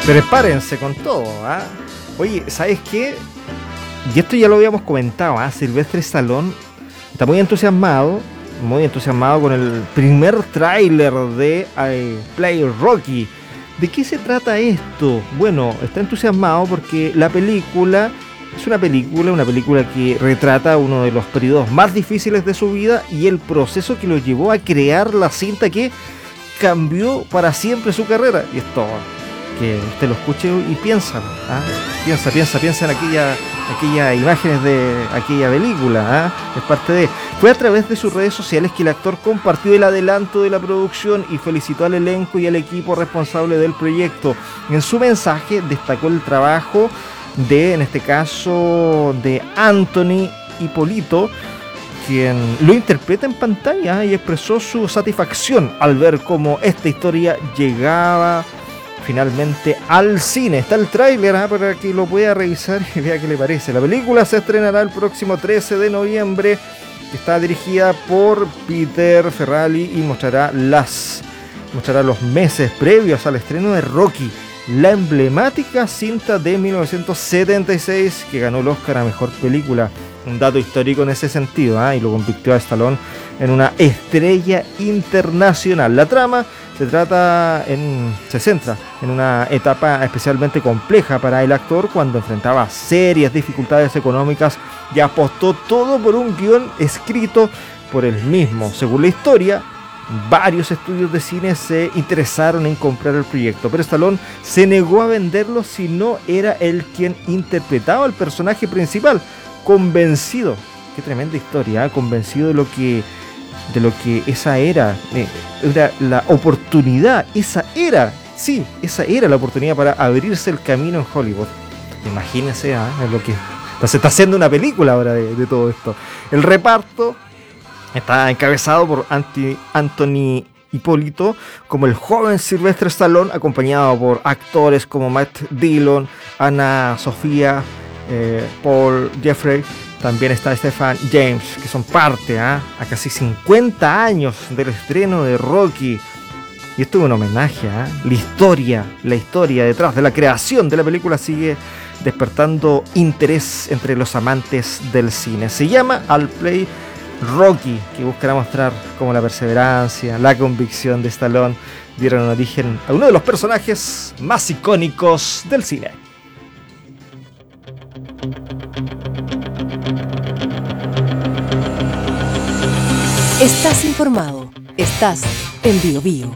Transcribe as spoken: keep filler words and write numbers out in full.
Prepárense con todo, ¿ah? Oye, ¿sabes qué? Y esto ya lo habíamos comentado, ¿ah? Sylvester Stallone está muy entusiasmado, muy entusiasmado con el primer tráiler de I Play Rocky. ¿De qué se trata esto? Bueno, está entusiasmado porque la película es una película, una película que retrata uno de los periodos más difíciles de su vida y el proceso que lo llevó a crear la cinta que cambió para siempre su carrera. Y esto, que usted lo escuche y piensa, ¿ah? piensa, piensa, piensa en aquella, aquellas imágenes de aquella película, ¿ah? Es parte de... Fue a través de sus redes sociales que el actor compartió el adelanto de la producción y felicitó al elenco y al equipo responsable del proyecto. En su mensaje destacó el trabajo de, en este caso, de Anthony Ippolito, quien lo interpreta en pantalla y expresó su satisfacción al ver cómo esta historia llegaba finalmente al cine. Está el tráiler, ¿eh? Para que lo pueda revisar y vea qué le parece. La película se estrenará el próximo trece de noviembre. Está dirigida por Peter Ferrari y mostrará las mostrará los meses previos al estreno de Rocky, la emblemática cinta de mil novecientos setenta y seis que ganó el Oscar a Mejor Película. Un dato histórico en ese sentido, ¿eh? Y lo convirtió a Stallone en una estrella internacional. La trama se trata en, se centra en una etapa especialmente compleja para el actor cuando enfrentaba serias dificultades económicas y apostó todo por un guión escrito por él mismo. Según la historia, varios estudios de cine se interesaron en comprar el proyecto, pero Stallone se negó a venderlo si no era él quien interpretaba al personaje principal, convencido, qué tremenda historia, ¿eh? convencido de lo que de lo que esa era, eh, era la oportunidad, esa era, sí, esa era la oportunidad para abrirse el camino en Hollywood. Imagínense, ¿eh? es lo que se está haciendo una película ahora de, de todo esto. El reparto está encabezado por Anti, Anthony Ippolito como el joven Sylvester Stallone, acompañado por actores como Matt Dillon, Anna Sofía, eh, Paul Jeffrey. También está Stephen James, que son parte, ¿eh? a casi cincuenta años del estreno de Rocky. Y esto es un homenaje, ¿eh? La historia, la historia detrás de la creación de la película sigue despertando interés entre los amantes del cine. Se llama I'll Play Rocky, que buscará mostrar cómo la perseverancia, la convicción de Stallone dieron origen a uno de los personajes más icónicos del cine. Estás informado. Estás en Bio Bio.